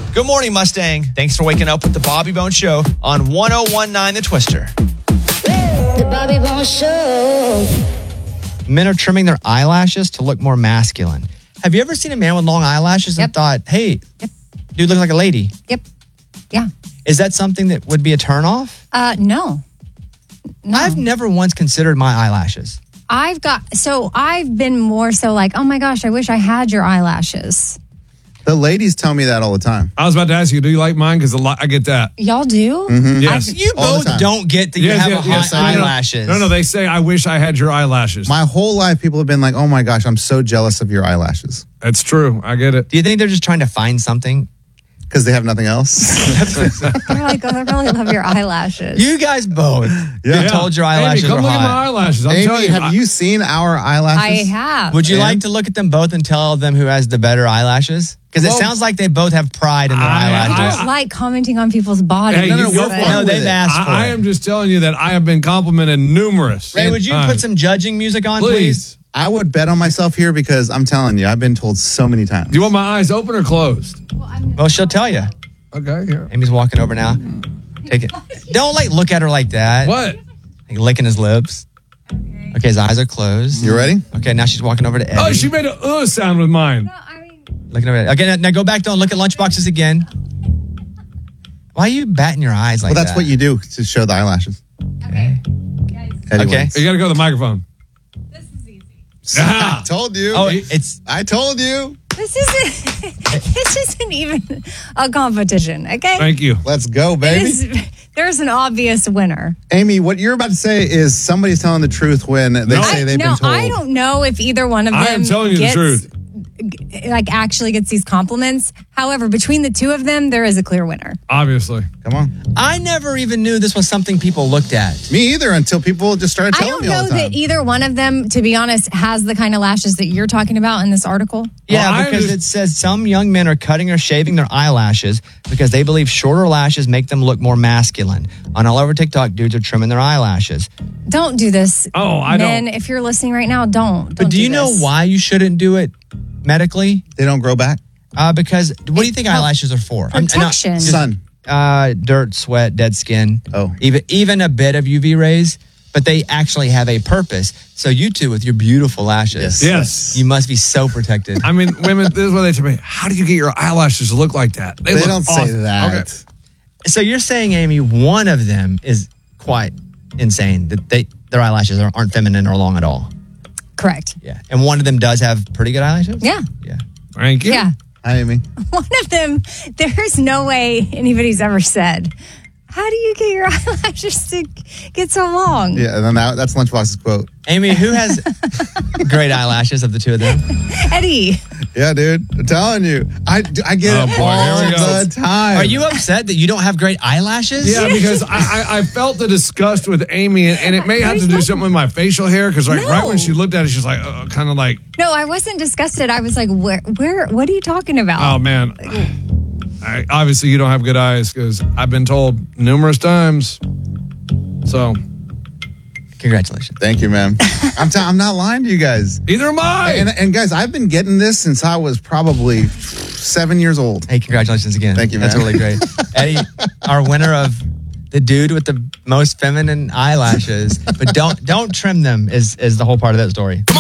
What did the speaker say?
Good morning, Mustang. Thanks for waking up with the Bobby Bones Show on 1019 The Twister. The Bobby Bones Show. Men are trimming their eyelashes to look more masculine. Have you ever seen a man with long eyelashes and thought, hey, dude looks like a lady? Yep. Yeah. Is that something that would be a turnoff? No. I've never once considered my eyelashes. I've been more so like, oh my gosh, I wish I had your eyelashes. The ladies tell me that all the time. I was about to ask you, do you like mine? Because I get that. Y'all do? Mm-hmm. Yes. You both don't get that you have hot eyelashes. No, they say, I wish I had your eyelashes. My whole life, people have been like, oh my gosh, I'm so jealous of your eyelashes. That's true. I get it. Do you think they're just trying to find something? Because they have nothing else. They're like, oh, I really love your eyelashes. You guys both. Yeah. You told your eyelashes Amy, come were look at my hot. eyelashes. I'm Amy, telling you. have you seen our eyelashes? I have. Would you like to look at them both and tell them who has the better eyelashes? Because it sounds like they both have pride in their I eyelashes. don't like commenting on people's bodies. Hey, you go for No, they've asked for I it. am just telling you that I have been complimented numerous. Ray, would you put some judging music on, please? I would bet on myself here because I'm telling you, I've been told so many times. Do you want my eyes open or closed? Well, she'll tell you. Okay, here. Amy's walking over now. Take it. Don't look at her like that. What? Like licking his lips. Okay, his eyes are closed. You ready? Okay, now she's walking over to Eddie. Oh, she made a sound with mine. Looking over. Okay, now go back. Don't look at lunchboxes again. Why are you batting your eyes like that? Well, that's what you do to show the eyelashes. Okay. Anyways. You got to go to the microphone. I told you. Oh, it's. I told you. This isn't even a competition, okay? Thank you. Let's go, baby. There's an obvious winner. Amy, what you're about to say is somebody's telling the truth when they say they've been told. I don't know if either one of them I am telling you the truth. Actually gets these compliments. However, between the two of them, there is a clear winner. Obviously. Come on. I never even knew this was something people looked at. Me either, until people just started I telling don't me all know the time. that either one of them, to be honest, has the kind of lashes that you're talking about in this article. Yeah, Well, because it says some young men are cutting or shaving their eyelashes because they believe shorter lashes make them look more masculine. On all over TikTok, dudes are trimming their eyelashes. Don't do this. Oh, I don't. Men, if you're listening right now, don't. But do you know this. why you shouldn't do it medically? They don't grow back? Because what do you think eyelashes are for? Protection. Sun. Dirt, sweat, dead skin. Oh. Even a bit of UV rays, but they actually have a purpose. So you two with your beautiful lashes. Yes. You must be so protected. I mean, women, this is what they tell me. How do you get your eyelashes to look like that? They look don't say awesome. that. Okay. So you're saying, Amy, one of them is quite insane, that their eyelashes aren't feminine or long at all. Correct. Yeah. And one of them does have pretty good eyelashes? Yeah. Yeah. Thank you. Yeah. Hi, Amy. One of them, there's no way anybody's ever said, how do you get your eyelashes to get so long? Yeah, and then that's Lunchbox's quote. Amy, who has great eyelashes of the two of them? Eddie. Yeah, dude. I'm telling you. I get it all here we go. the time. Are you upset that you don't have great eyelashes? Yeah, because I felt the disgust with Amy, and it may have to do something with my facial hair, because right when she looked at it, she's like, kind of like, No, I wasn't disgusted. I was like, where, what are you talking about? oh, man. Obviously, you don't have good eyes, because I've been told numerous times. So, Congratulations. Thank you, man. I'm not lying to you guys. either am I. And guys, I've been getting this since I was probably 7 years old. Hey, congratulations again. Thank you, That's man. really great. Eddie, our winner of the dude with the most feminine eyelashes, but don't trim them is the whole part of that story.